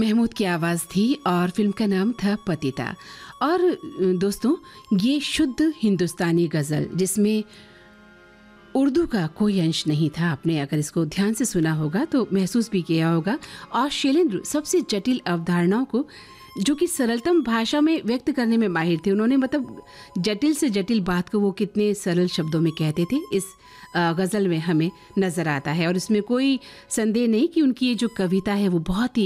महमूद की आवाज़ थी और फिल्म का नाम था पतिता। और दोस्तों, ये शुद्ध हिंदुस्तानी गज़ल जिसमें उर्दू का कोई अंश नहीं था। आपने अगर इसको ध्यान से सुना होगा तो महसूस भी किया होगा। और शैलेंद्र सबसे जटिल अवधारणाओं को जो कि सरलतम भाषा में व्यक्त करने में माहिर थे। उन्होंने मतलब जटिल से जटिल बात को वो कितने सरल शब्दों में कहते थे, इस गज़ल में हमें नज़र आता है। और इसमें कोई संदेह नहीं कि उनकी ये जो कविता है वो बहुत ही